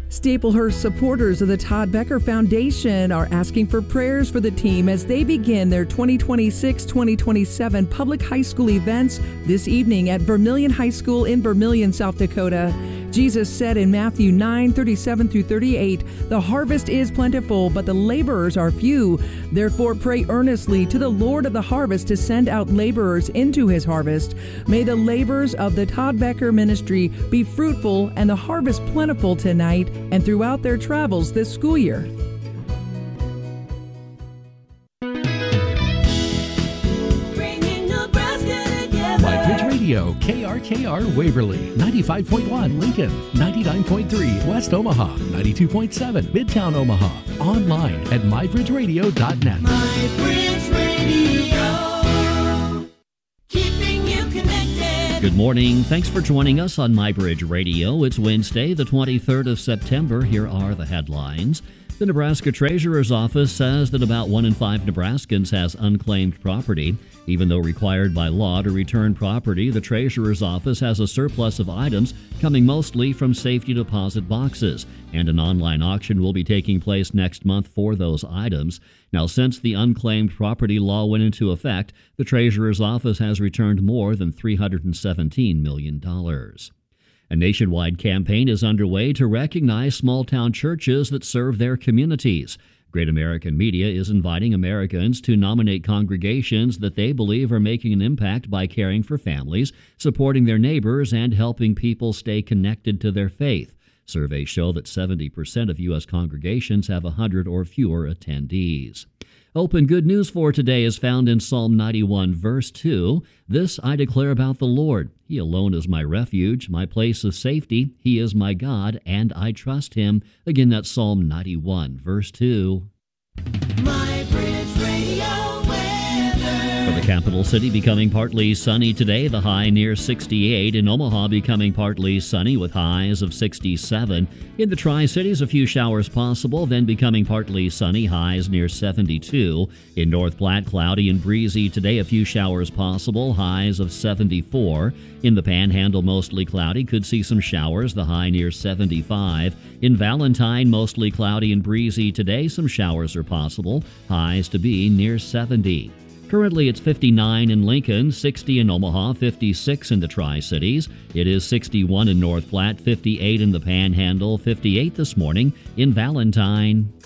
Staplehurst supporters of the Todd Becker Foundation are asking for prayers for the team as they begin their 2026-2027 public high school events this evening at Vermilion High School in Vermilion, South Dakota. Jesus said in Matthew 9:37-38, "The harvest is plentiful, but the laborers are few. Therefore pray earnestly to the Lord of the harvest to send out laborers into his harvest. May the labors of the Todd Becker ministry be fruitful and the harvest plentiful tonight and throughout their travels this school year." Radio, KRKR Waverly, 95.1 Lincoln, 99.3 West Omaha, 92.7 Midtown Omaha. Online at mybridgeradio.net. MyBridge Radio, keeping you connected. Good morning. Thanks for joining us on MyBridge Radio. It's Wednesday, the 23rd of September. Here are the headlines. The Nebraska Treasurer's Office says that about 1 in 5 Nebraskans has unclaimed property. Even though required by law to return property, the Treasurer's Office has a surplus of items coming mostly from safety deposit boxes, and an online auction will be taking place next month for those items. Now, since the unclaimed property law went into effect, the Treasurer's Office has returned more than $317 million. A nationwide campaign is underway to recognize small-town churches that serve their communities. Great American Media is inviting Americans to nominate congregations that they believe are making an impact by caring for families, supporting their neighbors, and helping people stay connected to their faith. Surveys show that 70% of U.S. congregations have 100 or fewer attendees. Open good news for today is found in Psalm 91, verse 2. "This I declare about the Lord. He alone is my refuge, my place of safety. He is my God, and I trust him." Again, that's Psalm 91, verse 2. MyBridge Radio weather. For the capital city, becoming partly sunny today, the high near 68. In Omaha, becoming partly sunny with highs of 67. In the Tri-Cities, a few showers possible, then becoming partly sunny, highs near 72. In North Platte, cloudy and breezy today, a few showers possible, highs of 74. In the Panhandle, mostly cloudy, could see some showers, the high near 75. In Valentine, mostly cloudy and breezy today, some showers are possible, highs to be near 70. Currently, it's 59 in Lincoln, 60 in Omaha, 56 in the Tri-Cities. It is 61 in North Platte, 58 in the Panhandle, 58 this morning in Valentine.